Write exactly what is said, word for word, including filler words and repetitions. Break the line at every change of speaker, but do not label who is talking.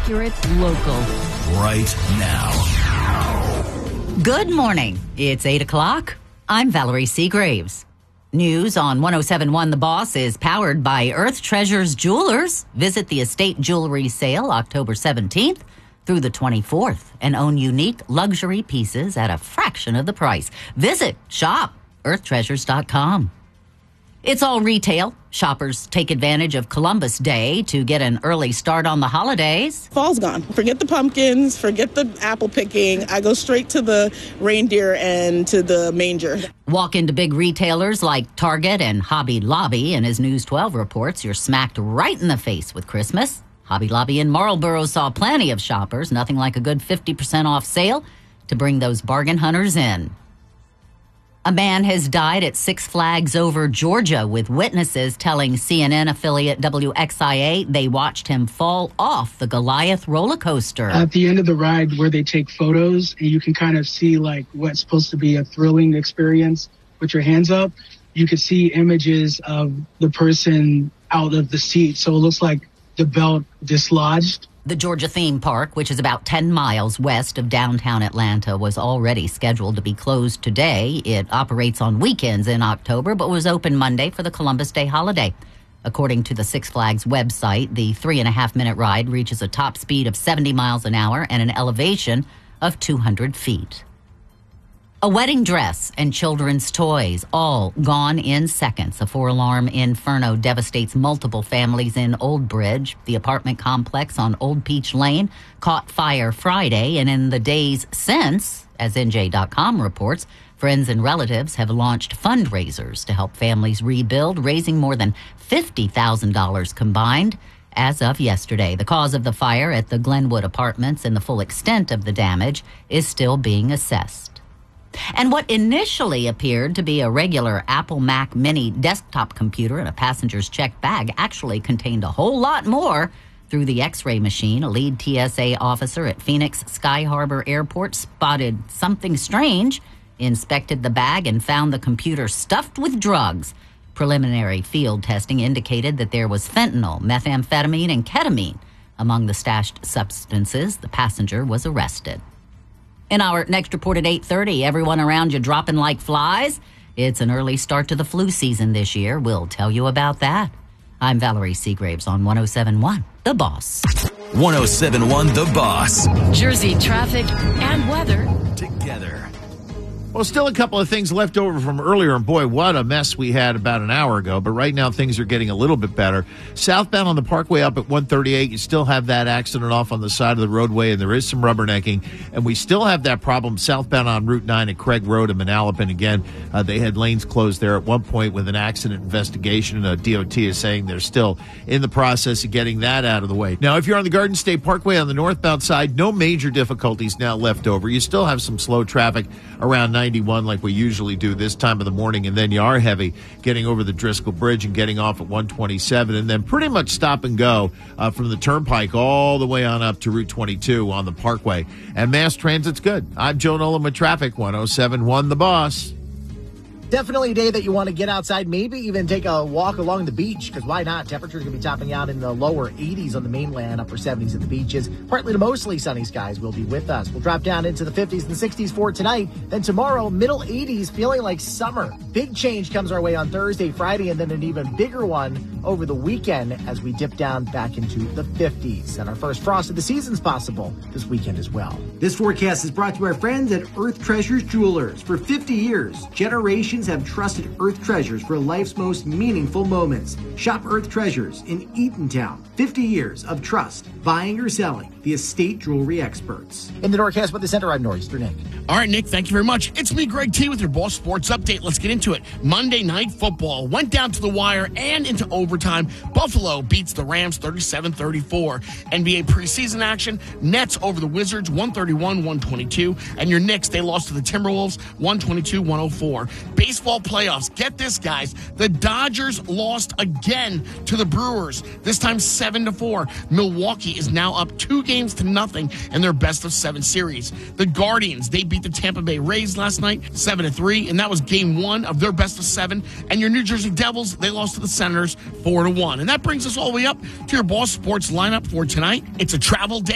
accurate, local.
Right now.
Good morning. It's eight o'clock. I'm Valerie Seagraves. News on one oh seven point one The Boss is powered by Earth Treasures Jewelers. Visit the estate jewelry sale October seventeenth through the twenty-fourth and own unique luxury pieces at a fraction of the price. Visit shop earth treasures dot com. It's all retail. Shoppers take advantage of Columbus Day to get an early start on the holidays.
Fall's gone. Forget the pumpkins, forget the apple picking. I go straight to the reindeer and to the manger.
Walk into big retailers like Target and Hobby Lobby, and as News twelve reports, you're smacked right in the face with Christmas. Hobby Lobby in Marlboro saw plenty of shoppers. Nothing like a good fifty percent off sale to bring those bargain hunters in. A man has died at Six Flags Over Georgia, with witnesses telling C N N affiliate W X I A they watched him fall off the Goliath roller coaster.
At the end of the ride where they take photos and you can kind of see like what's supposed to be a thrilling experience with your hands up, you could see images of the person out of the seat. So it looks like the belt dislodged.
The Georgia theme park, which is about ten miles west of downtown Atlanta, was already scheduled to be closed today. It operates on weekends in October, but was open Monday for the Columbus Day holiday. According to the Six Flags website, the three and a half minute ride reaches a top speed of seventy miles an hour and an elevation of two hundred feet. A wedding dress and children's toys, all gone in seconds. A four-alarm inferno devastates multiple families in Old Bridge. The apartment complex on Old Peach Lane caught fire Friday, and in the days since, as N J dot com reports, friends and relatives have launched fundraisers to help families rebuild, raising more than fifty thousand dollars combined as of yesterday. The cause of the fire at the Glenwood Apartments and the full extent of the damage is still being assessed. And what initially appeared to be a regular Apple Mac Mini desktop computer in a passenger's checked bag actually contained a whole lot more. Through the X-ray machine, a lead T S A officer at Phoenix Sky Harbor Airport spotted something strange, inspected the bag, and found the computer stuffed with drugs. Preliminary field testing indicated that there was fentanyl, methamphetamine, and ketamine among the stashed substances. The passenger was arrested. In our next report at eight thirty, everyone around you dropping like flies? It's an early start to the flu season this year. We'll tell you about that. I'm Valerie Seagraves on one oh seven point one The Boss.
one oh seven point one The Boss.
Jersey traffic and weather
Together.
Well, still a couple of things left over from earlier, and boy, what a mess we had about an hour ago. But right now, things are getting a little bit better. Southbound on the Parkway up at one thirty-eight, you still have that accident off on the side of the roadway, and there is some rubbernecking. And we still have that problem southbound on Route nine at Craig Road in Manalapan. Again, uh, they had lanes closed there at one point with an accident investigation. Uh, D O T is saying they're still in the process of getting that out of the way. Now, if you're on the Garden State Parkway on the northbound side, no major difficulties now left over. You still have some slow traffic around ninety-one like we usually do this time of the morning, and then you are heavy getting over the Driscoll Bridge and getting off at one twenty-seven, and then pretty much stop and go uh, from the Turnpike all the way on up to Route twenty-two on the Parkway. And mass transit's good. I'm Joe Nolan with traffic, one oh seven point one The Boss.
Definitely a day that you want to get outside, maybe even take a walk along the beach, because why not? Temperatures going to be topping out in the lower eighties on the mainland, upper seventies at the beaches. Partly to mostly sunny skies will be with us. We'll drop down into the fifties and sixties for tonight. Then tomorrow, middle eighties, feeling like summer. Big change comes our way on Thursday, Friday, and then an even bigger one over the weekend as we dip down back into the fifties. And our first frost of the season's possible this weekend as well.
This forecast is brought to our friends at Earth Treasures Jewelers. For fifty years, generations have trusted Earth Treasures for life's most meaningful moments. Shop Earth Treasures in Eatontown. fifty years of trust, buying or selling, the estate jewelry experts.
In the Northcast with the Center, I'm Nor'easter Nick.
All right, Nick, thank you very much. It's me, Greg T, with your Boss Sports Update. Let's get into it. Monday Night Football went down to the wire and into overtime. Buffalo beats the Rams thirty-seven thirty-four. N B A preseason action, Nets over the Wizards one thirty-one one twenty-two. And your Knicks, they lost to the Timberwolves one twenty-two one oh four. Baseball playoffs, get this, guys. The Dodgers lost again to the Brewers, this time seven to four. Milwaukee is now up two games to nothing in their best of seven series. The Guardians, they beat the Tampa Bay Rays last night seven to three, and that was game one of their best of seven. And your New Jersey Devils, they lost to the Senators four to one. And that brings us all the way up to your Boss Sports lineup for tonight. It's a travel day.